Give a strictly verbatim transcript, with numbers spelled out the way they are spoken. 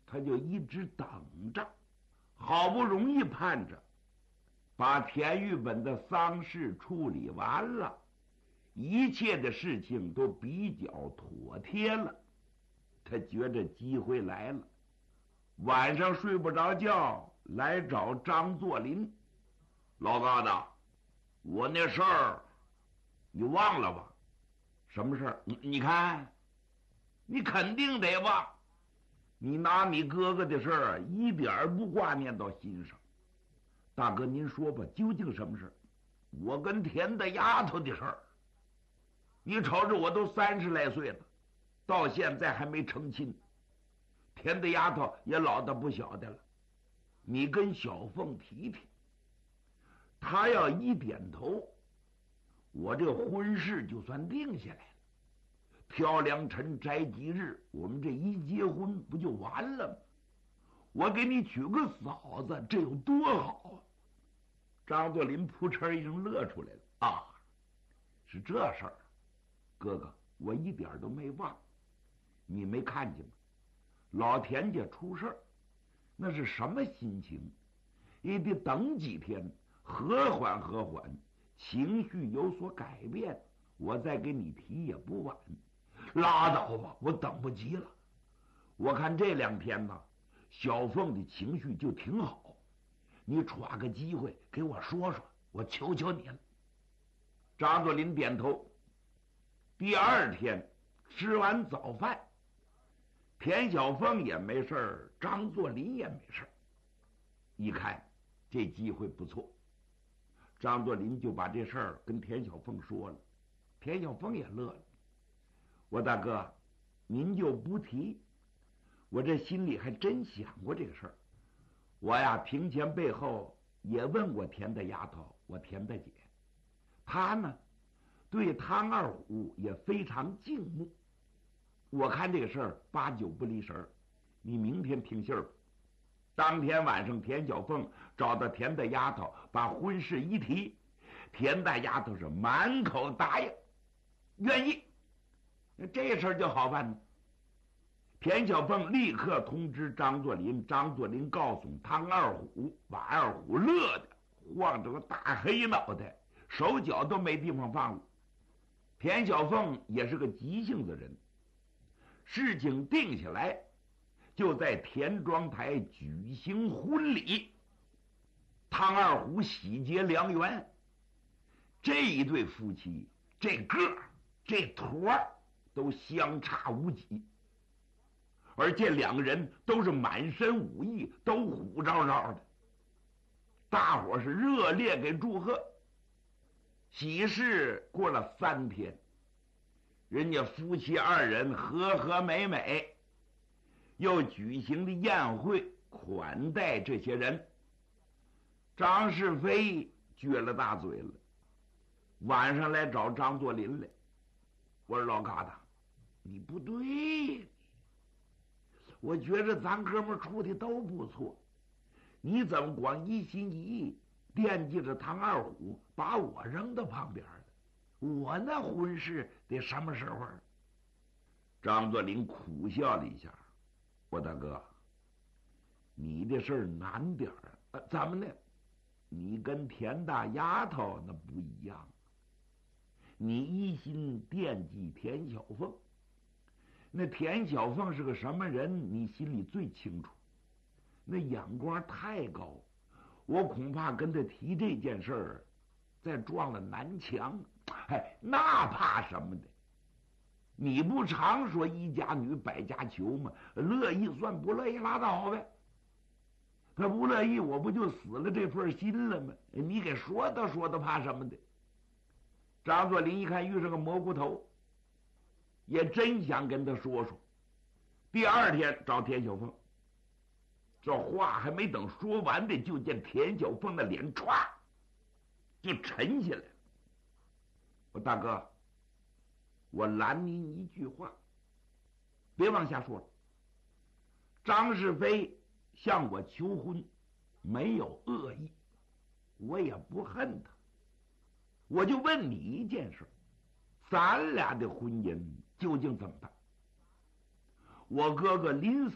他就一直等着，好不容易盼着把田玉本的丧事处理完了，一切的事情都比较妥帖了，他觉着机会来了，晚上睡不着觉，来找张作霖。老疙瘩，我那事儿你忘了吧？什么事儿？你你看，你肯定得忘。你拿你哥哥的事儿一点儿不挂念到心上。大哥，您说吧，究竟什么事儿？我跟田大丫头的事儿。你瞅着我都三十来岁了，到现在还没成亲。田大丫头也老的不小的了，你跟小凤提提，她要一点头，我这婚事就算定下来了。挑良辰摘吉日，我们这一结婚不就完了吗？我给你娶个嫂子，这有多好啊！张作霖扑哧一声乐出来了。啊，是这事儿，哥哥，我一点都没忘。你没看见吗？老田家出事儿，那是什么心情？也得等几天，和缓和缓，情绪有所改变，我再给你提也不晚。拉倒吧，我等不及了。我看这两天呢，小凤的情绪就挺好，你抓个机会给我说说，我求求你了。张作霖点头。第二天吃完早饭，田小凤也没事儿，张作霖也没事儿。一看这机会不错，张作霖就把这事儿跟田小凤说了。田小凤也乐了。我大哥，您就不提，我这心里还真想过这个事儿。我呀，庭前背后也问过田大丫头，我田大姐，她呢对汤二虎也非常敬慕。我看这个事儿八九不离十，你明天听信儿吧。当天晚上，田小凤找到田大丫头，把婚事一提，田大丫头是满口答应，愿意。这事儿就好办呢。田小凤立刻通知张作霖，张作霖告诉汤二虎，把二虎乐的晃着个大黑脑袋，手脚都没地方放了。田小凤也是个急性子人，事情定下来，就在田庄台举行婚礼，汤二虎喜结良缘。这一对夫妻，这个这坨都相差无几，而这两个人都是满身武艺，都虎昭昭的，大伙是热烈给祝贺。喜事过了三天，人家夫妻二人和和美美，又举行了宴会款待这些人。张世飞撅了大嘴了，晚上来找张作霖来。我说老疙瘩，你不对，我觉着咱哥们处的都不错，你怎么光一心一意惦记着唐二虎，把我扔到旁边了？我那婚事得什么时候？张作霖苦笑了一下，我大哥，你的事儿难点儿啊，怎么呢？你跟田大丫头那不一样，你一心惦记田小凤，那田小凤是个什么人，你心里最清楚，那眼光太高，我恐怕跟他提这件事儿，再撞了南墙，哎，那怕什么的？你不常说一家女百家求吗？乐意算不乐意拉倒呗。他不乐意，我不就死了这份心了吗？你给说道说道，怕什么的？张作霖一看遇上个蘑菇头，也真想跟他说说。第二天找田小凤，这话还没等说完的，就见田小凤的脸歘就沉下来了。我大哥，我拦您一句话，别往下说了。张世飞向我求婚，没有恶意，我也不恨他。我就问你一件事，咱俩的婚姻究竟怎么办？我哥哥临死